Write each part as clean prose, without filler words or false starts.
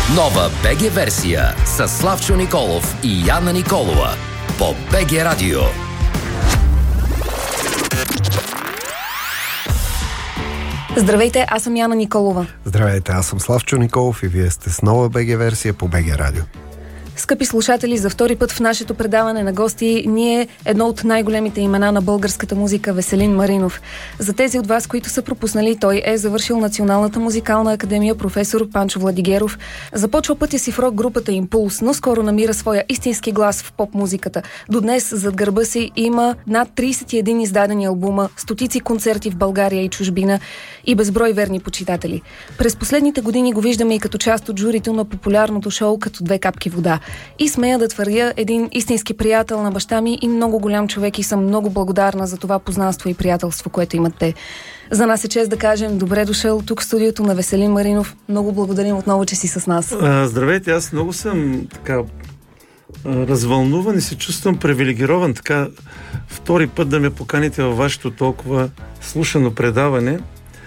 Нова БГ версия с Славчо Николов и Яна Николова по БГ Радио. Здравейте, аз съм Яна Николова. Здравейте, аз съм Славчо Николов и вие сте с нова БГ версия по БГ Радио. Скъпи слушатели, за втори път в нашето предаване на гости ние едно от най-големите имена на българската музика Веселин Маринов. За тези от вас, които са пропуснали, той е завършил Националната музикална академия професор Панчо Владигеров. Започва пътя си в рок-групата Импулс, но скоро намира своя истински глас в поп-музиката. До днес зад гърба си има над 31 издадени албума, стотици концерти в България и чужбина и безброй верни почитатели. През последните години го виждаме и като част от журито на популярното шоу "Като две капки вода". И смея да твърдя, един истински приятел на баща ми и много голям човек, и съм много благодарна за това познанство и приятелство, което имат те. За нас е чест да кажем добре дошъл тук в студиото на Веселин Маринов. Много благодарим отново, че си с нас. Здравейте, аз много съм така развълнуван и се чувствам привилегирован така втори път да ме поканите във вашето толкова слушано предаване.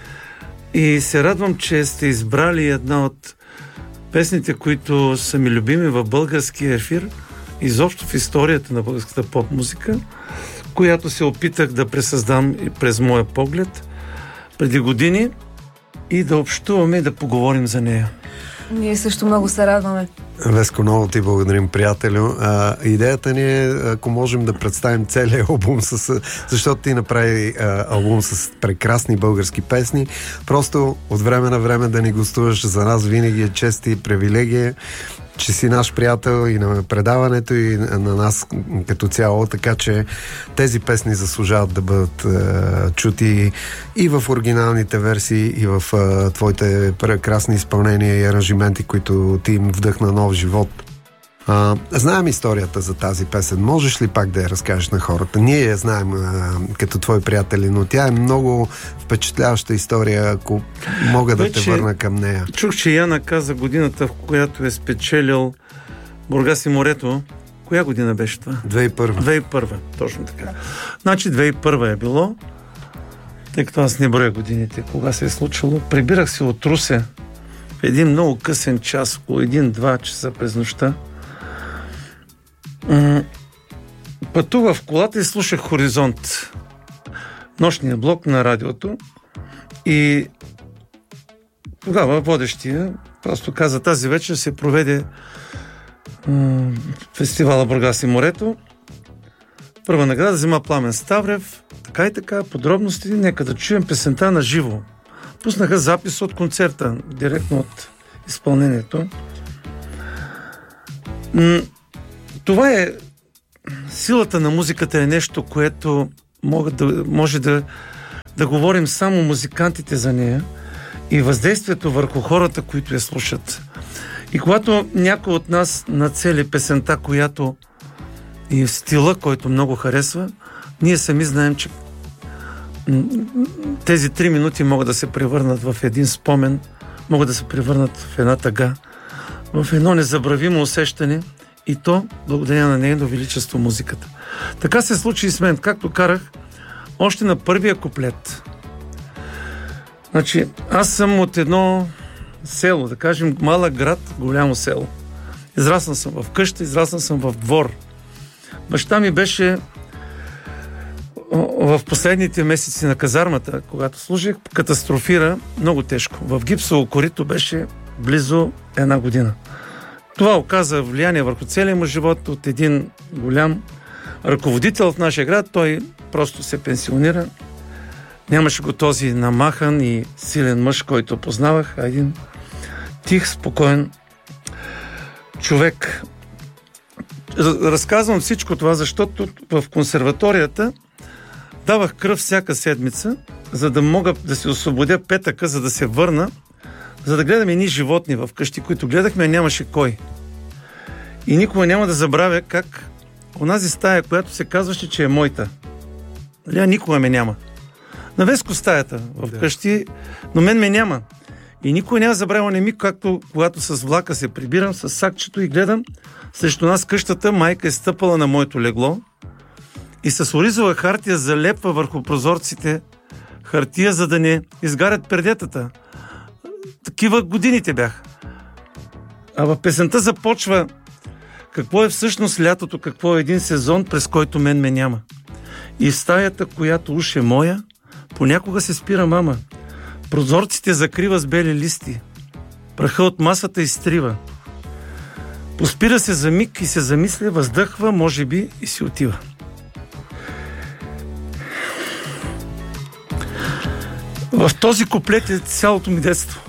И се радвам, че сте избрали една от песните, които са ми любими в българския ефир, изобщо в историята на българската поп-музика, която се опитах да пресъздам и през моя поглед преди години и да общуваме и да поговорим за нея. Ние също много се радваме. Веско, много ти благодарим, приятелю. Идеята ни е, ако можем да представим целият албум, защото ти направи албум с прекрасни български песни, просто от време на време да ни гостуваш, за нас винаги е чест и привилегия, че си наш приятел и на предаването, и на нас като цяло, така че тези песни заслужават да бъдат чути и в оригиналните версии, и в твоите прекрасни изпълнения и аранжименти, които ти им вдъхна нов живот. Знаем историята за тази песен. Можеш ли пак да я разкажеш на хората? Ние я знаем като твои приятели, но тя е много впечатляваща история, ако мога да те върна към нея. Чух, че Яна каза годината, в която е спечелил Бургас и морето. Коя година беше това? 2001, точно така. Значи 2001 е било, тъй като аз не броя годините, кога се е случило. Прибирах се от Русе в един много късен час, около 1-2 часа през нощта. Пътувах в колата и слушах Хоризонт, нощния блок на радиото, и тогава водещия просто каза: тази вечер се проведе фестивала Бургас и морето. Първа награда взема Пламен Ставрев, така и така, подробности, нека да чуем песента на живо. Пуснаха запис от концерта, директно от изпълнението. Това е силата на музиката, е нещо, което може да говорим само музикантите за нея, и въздействието върху хората, които я слушат. И когато някой от нас нацели песента, която и стила, който много харесва, ние сами знаем, че тези 3 минути могат да се превърнат в един спомен, могат да се превърнат в една тъга, в едно незабравимо усещане, и то благодарение на нейно величество музиката. Така се случи и с мен, както карах още на първия куплет. Значи, аз съм от едно село, да кажем малък град, голямо село. Израснал съм в къща, израснал съм в двор. Баща ми беше в последните месеци на казармата, когато служих, катастрофира много тежко. В гипсово корито беше близо 1 година. Това оказа влияние върху целия му живот от един голям ръководител в нашия град. Той просто се пенсионира. Нямаше го този намахан и силен мъж, който познавах, а един тих, спокоен човек. Разказвам всичко това, защото в консерваторията давах кръв всяка седмица, за да мога да се освободя петъка, за да се върна, за да гледаме едни животни в къщи, които гледахме, нямаше кой. И никога няма да забравя как онази стая, която се казваше, че е моята. Никога ме няма. На Веско стаята в къщи, но мен ме няма. И никога няма забравя не ми, както когато с влака се прибирам с сакчето и гледам срещу нас къщата, майка е стъпала на моето легло и с оризова хартия залепва върху прозорците хартия, за да не изгарят пердетата. Такива годините бях. А в песента започва какво е всъщност лятото, какво е един сезон, през който мен ме няма. И в стаята, която уж е моя, понякога се спира мама. Прозорците закрива с бели листи. Праха от масата изтрива. Поспира се за миг и се замисля, въздъхва, може би, и си отива. В този куплет е цялото ми детство.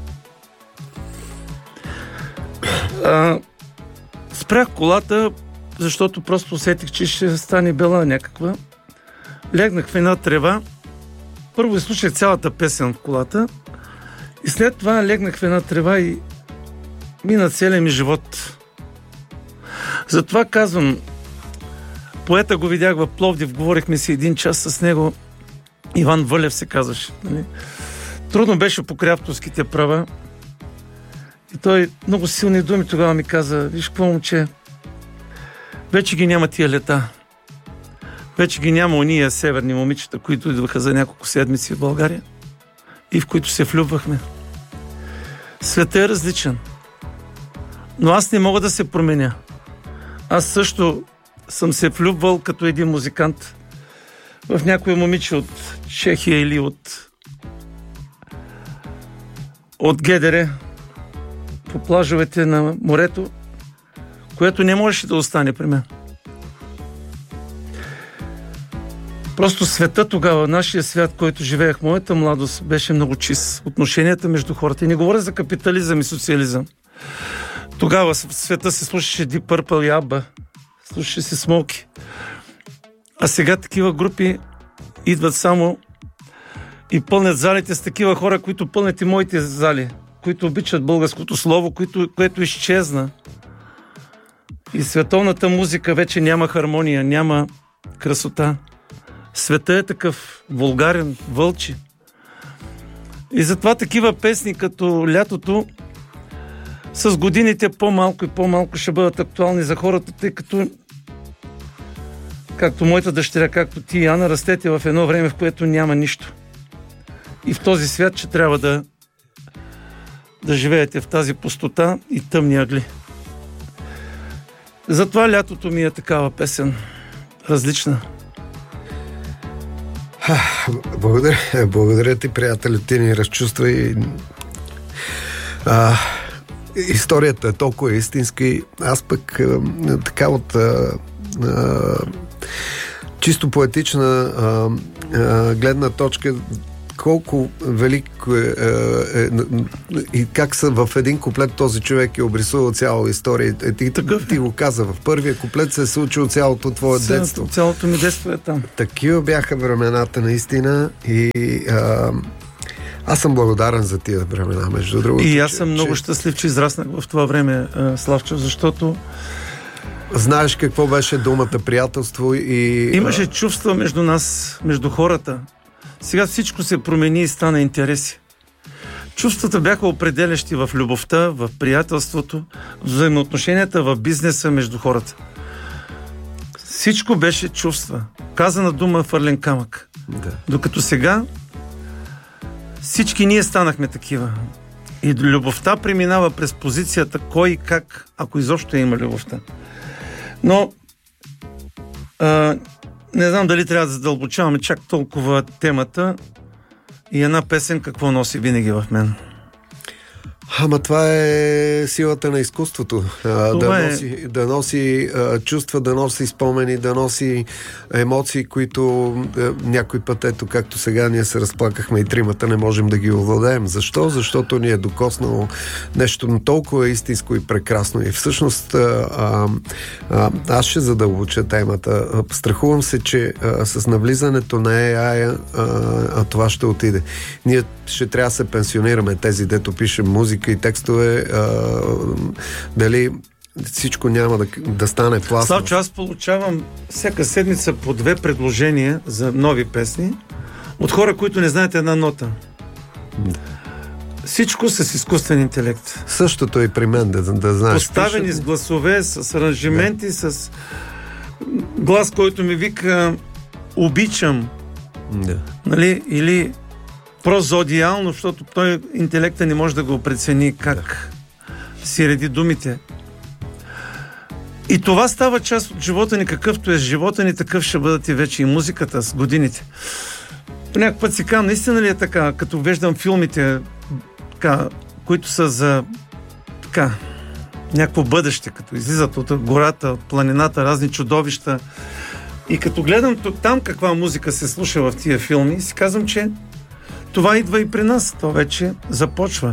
Спрях колата, защото просто усетих, че ще стане бела някаква. Легнах в една трева. Първо изслушах цялата песен в колата и след това легнах в една трева и мина целия ми живот. Затова казвам, поета го видях в Пловдив, говорихме си 1 час с него, Иван Вълев се казваше. Нали? Трудно беше по авторските права и той много силни думи тогава ми каза: виж какво, момче, вече ги няма тия лета. Вече ги няма ония северни момичета, които идваха за няколко седмици в България и в които се влюбвахме. Светът е различен. Но аз не мога да се променя. Аз също съм се влюбвал като един музикант в някоя момиче от Чехия или от ГДР по плажовете на морето, което не можеше да остане при мен. Просто света тогава, нашия свят, който живеех, моята младост, беше много чист. Отношенията между хората. И не говоря за капитализъм и социализъм. Тогава в света се слушаше Deep Purple и Абба. Слушаше се Смоки. А сега такива групи идват само и пълнят залите с такива хора, които пълнят и моите зали, които обичат българското слово, което изчезна. И световната музика вече няма хармония, няма красота. Света е такъв вулгарен, вълчи. И затова такива песни като Лятото с годините по-малко и по-малко ще бъдат актуални за хората, тъй като както моята дъщеря, както ти, Ана, растете в едно време, в което няма нищо. И в този свят, че трябва да живеете в тази пустота и тъмни ъгли. Затова Лятото ми е такава песен. Различна. Благодаря ти, приятели, ти ни разчувства и историята е толкова истинска и аз пък така от чисто поетична гледна точка колко велико и как са в един куплет този човек е обрисувал цяла история. Ти го каза, в първия куплет се е случило цялото твое детство. Цялото ми детство е там. Такива бяха времената наистина и аз съм благодарен за тия времена, между другото. И аз съм много щастлив, че израснах в това време, Славчо, защото знаеш какво беше думата приятелство и имаше чувства между нас, между хората. Сега всичко се промени и стана интереси. Чувствата бяха определящи в любовта, в приятелството, взаимоотношенията в бизнеса между хората. Всичко беше чувства. Казана дума фърлен камък. Да. Докато сега всички ние станахме такива. И любовта преминава през позицията кой и как, ако изобщо има любовта. Но не знам дали трябва да задълбочаваме чак толкова темата и една песен какво носи винаги в мен. Ама това е силата на изкуството. Да носи чувства, да носи спомени, да носи емоции, които някой път, ето както сега ние се разплакахме и тримата, не можем да ги овладеем. Защо? Защото ни е докоснало нещо толкова истинско и прекрасно. И всъщност аз ще задълбоча темата. Страхувам се, че с навлизането на AI това ще отиде. Ние ще трябва да се пенсионираме, тези, дето пишем музика и текстове, дали всичко няма да стане пластно. Славчо, аз получавам всяка седмица по 2 предложения за нови песни от хора, които не знаят една нота. Всичко с изкуствен интелект. Същото и при мен, да знаеш. Поставени с гласове, с аранжименти, с глас, който ми вика обичам. Да. Нали? Или прозодиално, защото той интелекта не може да го прецени как си реди думите. И това става част от живота ни, какъвто е живота ни, такъв ще бъдат и вече и музиката с годините. По някакъв път си казвам, наистина ли е така, като виждам филмите, така, които са за така, някакво бъдеще, като излизат от гората, от планината, разни чудовища. И като гледам там каква музика се слуша в тия филми, си казвам, че това идва и при нас. То вече започва.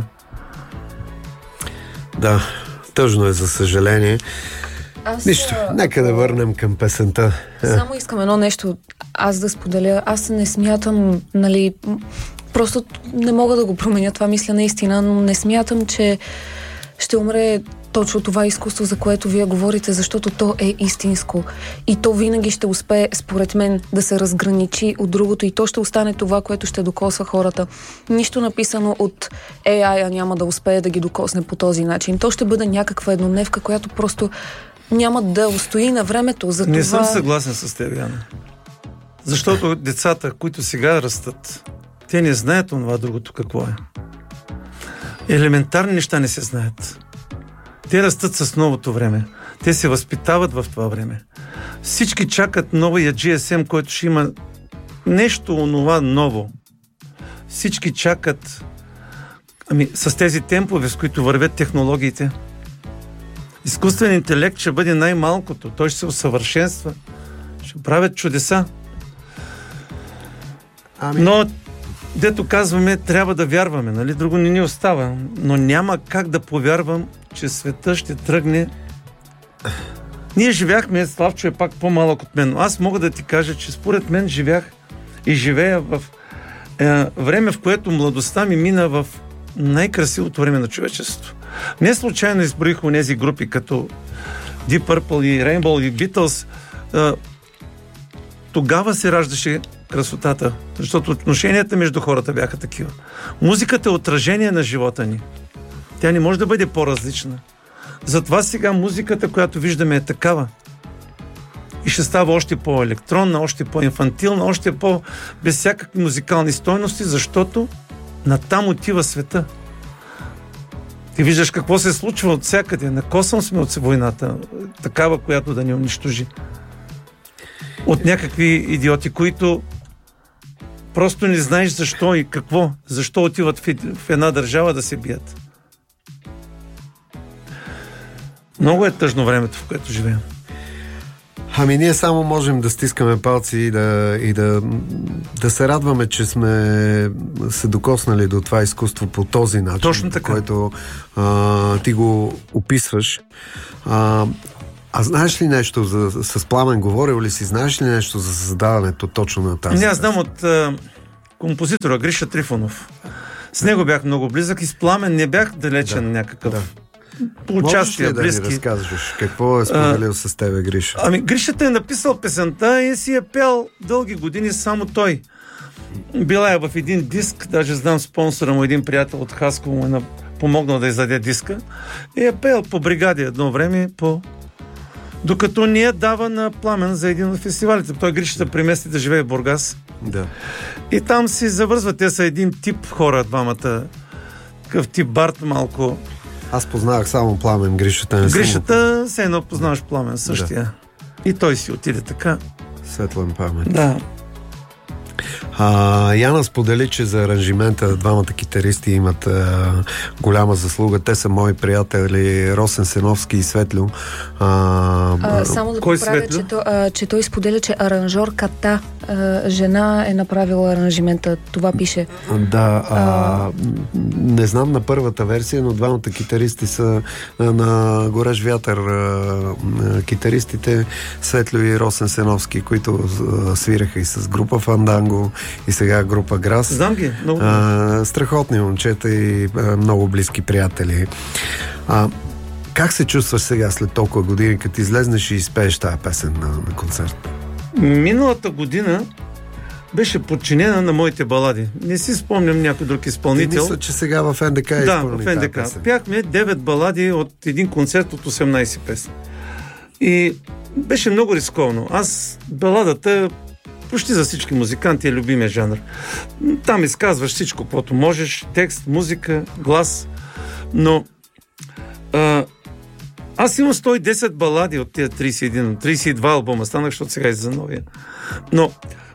Да, тъжно е, за съжаление. Нищо, нека да върнем към песента. Само искам едно нещо аз да споделя. Аз не смятам, нали, просто не мога да го променя това мисля наистина, но не смятам, че ще умре точно това изкуство, за което вие говорите, защото то е истинско. И то винаги ще успее, според мен, да се разграничи от другото и то ще остане това, което ще докосва хората. Нищо написано от AI няма да успее да ги докосне по този начин. То ще бъде някаква еднодневка, която просто няма да устои на времето. За не това... съм съгласен с теб, Яна. Защото децата, които сега растат, те не знаят това другото какво е. Елементарни неща не се знаят. Те растат с новото време. Те се възпитават в това време. Всички чакат новия GSM, който ще има нещо онова ново. Всички чакат с тези темпове, с които вървят технологиите. Изкуствен интелект ще бъде най-малкото. Той ще се усъвършенства. Ще правят чудеса. Но, дето казваме, трябва да вярваме, нали? Друго не ни остава. Но няма как да повярвам, че света ще тръгне. Ние живяхме, Славчо е пак по-малък от мен. Аз мога да ти кажа, че според мен живях и живея в време, в което младостта ми мина в най-красивото време на човечеството. Не случайно изброих онези групи, като Deep Purple и Rainbow и Beatles. Тогава се раждаше красотата, защото отношенията между хората бяха такива. Музиката е отражение на живота ни. Тя не може да бъде по-различна. Затова сега музиката, която виждаме, е такава. И ще става още по-електронна, още по-инфантилна, още без всякакви музикални стойности, защото натам отива света. Ти виждаш какво се случва от всякъде. Накосан сме от войната. Такава, която да ни унищожи. От някакви идиоти, които просто не знаеш защо и какво. Защо отиват в една държава да се бият. Много е тъжно времето, в което живеем. Ами ние само можем да стискаме палци и да се радваме, че сме се докоснали до това изкуство по този начин. Точно така. Който ти го описваш. А знаеш ли нещо с Пламен? Говорил ли си? Знаеш ли нещо за създаването точно на тази? Не, аз знам от композитора Гриша Трифонов. С него бях много близък и с Пламен не бях далечен някакъв. Да. Участие, близки. Да ни разказваш какво е споделил с тебе Гриша? Ами Гришата е написал песента и си е пял дълги години само той. Била е в един диск, даже знам спонсора му, един приятел от Хасково му е помогнал да издаде диска и е пел по бригади едно време, докато не я дава на Пламен за един от фестивалите. Той Гришата премести да живее в Бургас. Да. И там си завързват. Те са един тип хора, двамата. Такъв тип Барт малко. Аз познавах само Пламен, Гришата не Гришата, все едно познаваш Пламен, същия. Да. И той си отиде така. Светлен памет. Да. Яна сподели, че за аранжимента двамата китаристи имат голяма заслуга. Те са мои приятели Росен Сеновски и Светлю. Само да поправя, че той споделя, че аранжорката жена е направила аранжимента. Това пише. Да, не знам на първата версия, но двамата китаристи са на Горещ вятър. Китаристите Светлю и Росен Сеновски, които свираха и с група Фанданго, и сега група Грас. Знам ги. Много. Страхотни момчета и много близки приятели. Как се чувстваш сега след толкова години, като излезнеш и изпееш тази песен на концерт? Миналата година беше подчинена на моите балади. Не си спомням някой друг изпълнител. Мисля, че сега в НДК е изпълни в НДК. Пяхме 9 балади от един концерт от 18 песни. И беше много рисковано. Аз баладата почти за всички музиканти е любимия жанр. Там изказваш всичко, което можеш. Текст, музика, глас. Но Аз имам 110 балади от тия 31, 32 албума станах, защото сега за новия. Но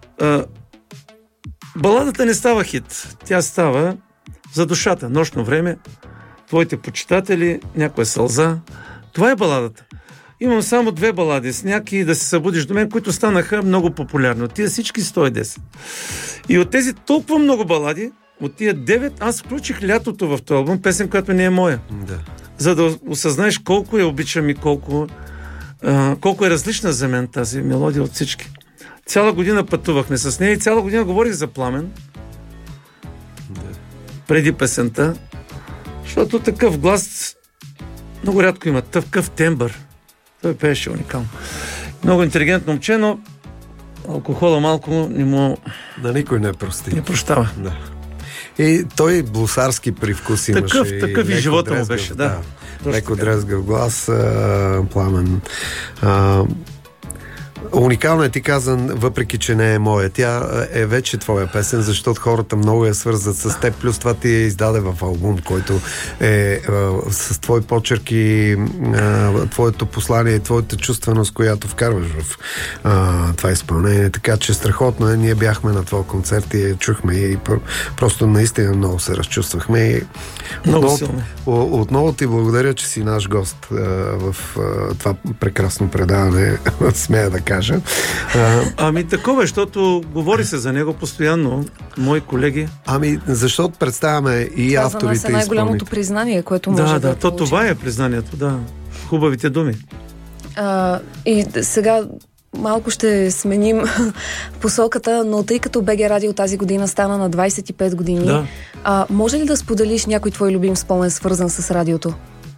баладата не става хит. Тя става за душата. Нощно време, твоите почитатели, някоя сълза. Това е баладата. Имам само 2 балади, Сняг и Да се събудиш до мен, които станаха много популярни. От тия всички 110. И от тези толкова много балади, от тия 9, аз включих Лятото в този албум, песен, която не е моя. Да. За да осъзнаеш колко я обичам и колко е различна за мен тази мелодия от всички. Цяла година пътувахме с нея и цяла година говорих за Пламен. Да. Преди песента. Защото такъв глас много рядко има. Такъв тембър. Той пееше уникално. Много интелигентно момче, но алкохола малко не му... Да, никой не прости. Не прощава. Да. И той блусарски привкус имаше. Такъв и живота му беше, да. Леко дрезгав глас, Пламен. Уникално е, ти казан, въпреки че не е моя. Тя е вече твоя песен, защото хората много я свързват с теб, плюс това ти я издаде в албум, който е с твой почерк и твоето послание, твоята чувственост, която вкарваш в това изпълнение. Така че страхотно е. Ние бяхме на твой концерт и чухме и просто наистина много се разчувствахме. И отново ти благодаря, че си наш гост в това прекрасно предаване, смея да кажа. Ами такова, защото говори се за него постоянно, мои колеги. Ами, защото представяме и авторите. Това за нас е най-голямото признание, което може да получи. Това е признанието, да. Хубавите думи. И сега малко ще сменим посоката, но тъй като БГ Радио тази година стана на 25 години, да. Може ли да споделиш някой твой любим спомен, свързан с радиото?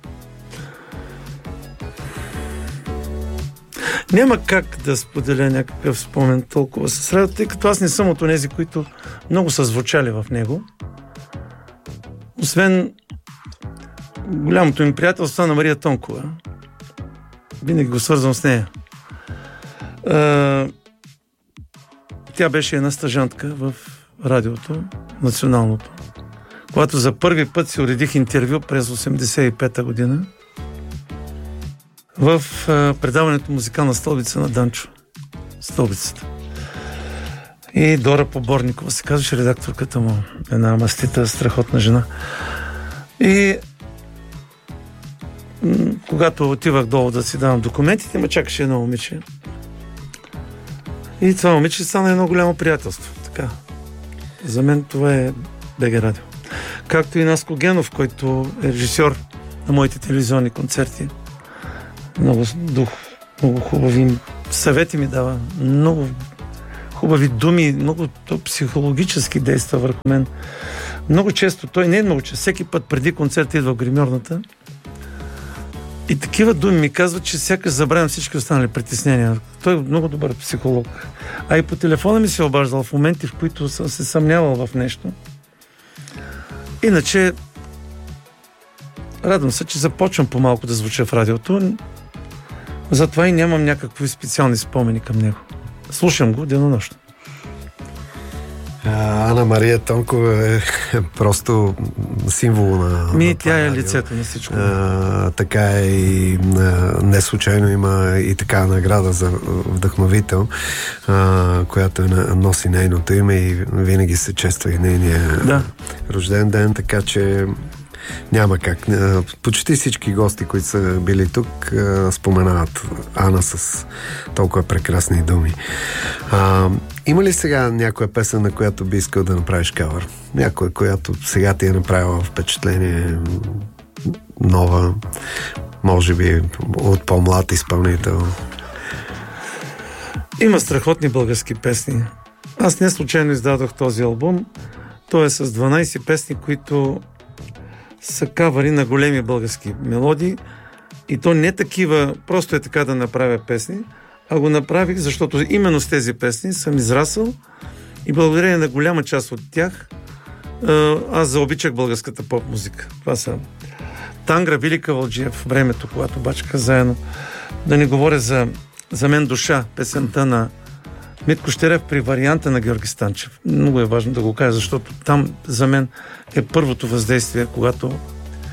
Няма как да споделя някакъв спомен толкова с радиото, тъй като аз не съм от онези, които много са звучали в него. Освен голямото им приятелство на Мария Тонкова. Винаги го свързвам с нея. Тя беше една стажантка в радиото, националното. Когато за първи път си уредих интервю през 85-та година, в предаването Музикална столбица на Данчо. Столбицата. И Дора Поборникова се казваше, редакторката му. Една мастита, страхотна жена. И когато отивах долу да си давам документите, ме чакаше едно момиче. И това момиче стана едно голямо приятелство. Така. За мен това е БГ Радио. Както и Наско Генов, който е режисьор на моите телевизионни концерти. Много хубави съвети ми дава, много хубави думи, много психологически действа върху мен. Много често, той не е много често, всеки път преди концерта идва в гримьорната и такива думи ми казват, че сякаш забравям всички останали притеснения. Той е много добър психолог. А и по телефона ми се обаждал в моменти, в които съм се съмнявал в нещо. Иначе радвам се, че започвам по-малко да звуча в радиото. Затова и нямам някакви специални спомени към него. Слушам го денонощно. Ана Мария Тонкова е просто символ на тя е лицето на всичко. Така е и не случайно има и така награда за вдъхновител, която носи нейното име и винаги се чества и нейния рожден ден, така че няма как. Почти всички гости, които са били тук, споменават Ана с толкова прекрасни думи. Има ли сега някоя песен, на която би искал да направиш кавър? Някоя, която сега ти е направила впечатление, нова, може би от по-млад изпълнител? Има страхотни български песни. Аз не случайно издадох този албум. Той е с 12 песни, които са кавъри на големи български мелодии. И то не такива, просто е така да направя песни, а го направих, защото именно с тези песни съм израсъл и благодарение на голяма част от тях аз заобичах българската поп-музика. Това са Тангра, Вили Кавалджиев, времето, когато бачка заедно. Да не говоря за мен душа, песента на Митко Щерев при варианта на Георги Станчев. Много е важно да го кажа, защото там за мен е първото въздействие, когато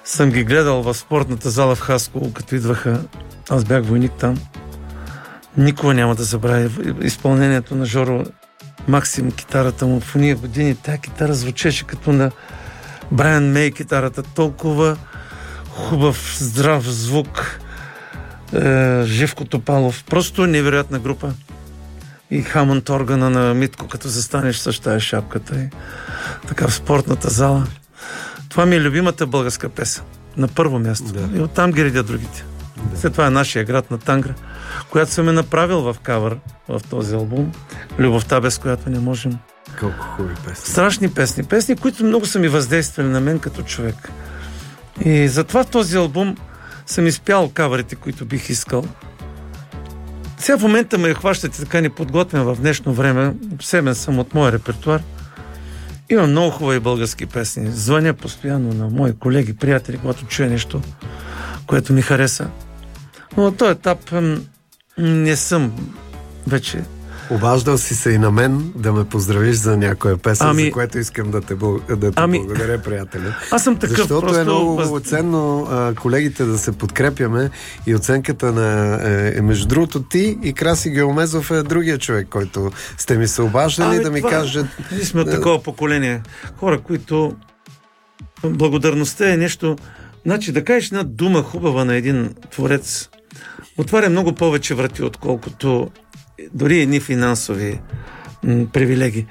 съм ги гледал в спортната зала в Хасково, като идваха. Аз бях войник там. Никога няма да забравя изпълнението на Жоро Максим, китарата му. В уния години тая китара звучеше като на Брайан Мей китарата. Толкова хубав, здрав звук. Живко Топалов. Просто невероятна група. И Хамонт органа на Митко, като застанеш с тая шапката. И така в спортната зала. Това ми е любимата българска песен. На първо място. Да. И оттам ги редя другите. Да. След това е нашия град на Тангра, която съм е направил в кавър в този албум. Любовта, без която не можем. Колко хубави песни. Страшни песни. Песни, които много са ми въздействали на мен като човек. И затова в този албум съм изпял кавърите, които бих искал. Сега в момента ме хващате така неподготвен в днешно време. Обсебен съм от моя репертуар. Имам много хубави български песни. Звъня постоянно на мои колеги, приятели, когато чуя нещо, което ми хареса. Но на този етап не съм вече. Обаждал си се и на мен да ме поздравиш за някоя песен, за което искам да те благодаря, приятеля. Аз съм такъв. Защото просто... е много ценно колегите да се подкрепяме и оценката на... между другото, ти и Краси Геомезов е другия човек, който сте ми се обаждали да ми кажат... Ние сме от такова поколение. Хора, които... Благодарността е нещо... Значи да кажеш една дума хубава на един творец отваря много повече врати, отколкото дори едни финансови привилегии.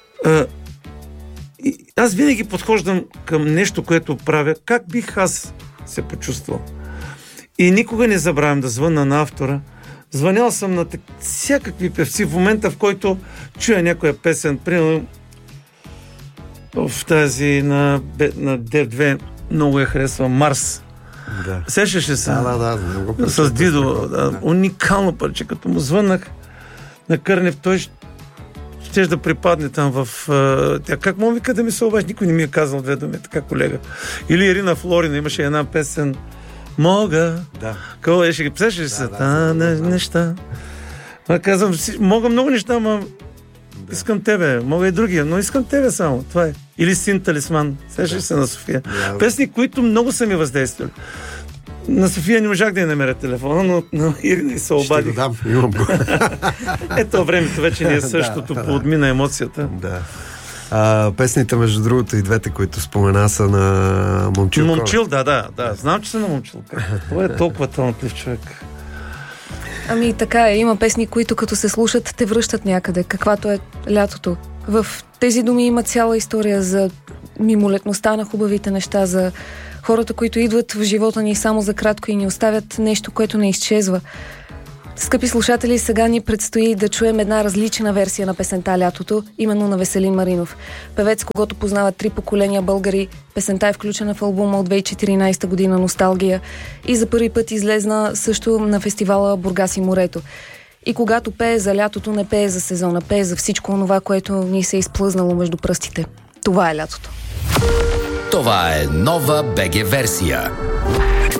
Аз винаги подхождам към нещо, което правя, как бих аз се почувствал. И никога не забравям да звънна на автора. Звънял съм на всякакви певци в момента, в който чуя някоя песен, примерно в тази на Дев2, много я харесва, Марс. Да. Сещаше се много с Дидо. Уникално парче. Като му звъннах на Кърнев, той ще да припадне там в... Тя, как му вика да ми се обажда? Никой не ми е казал две думи, така колега. Или Ирина Флорина, имаше една песен Мога. Да. Какво ще ги псеше се? Неща. Казвам, мога много неща, ама искам тебе. Мога и другия, но искам тебе само. Това е. Или Син Талисман. Сещаш се на София. Песни, които много са ми въздействали. На София не можах да я намеря телефона, но Ирина и се обадих. Ще го дам, имам го. Ето времето вече не е същото, поотмина емоцията. Да. Песните, между другото, и двете, които спомена, са на Момчил. Момчил, да. Знам, че са на Момчил. Това е толкова талантлив човек. Ами така е, има песни, които като се слушат, те връщат някъде, каквато е лятото. В тези думи има цяла история за мимолетността на хубавите неща, за хората, които идват в живота ни само за кратко и ни оставят нещо, което не изчезва. Скъпи слушатели, сега ни предстои да чуем една различна версия на песента "Лятото", именно на Веселин Маринов. Певец, когото познават 3 поколения българи. Песента е включена в албума от 2014 година "Носталгия" и за първи път излезна също на фестивала "Бургас и морето". И когато пее за лятото, не пее за сезона, пее за всичко онова, което ни се е изплъзнало между пръстите. Това е лятото. Това е нова БГ версия.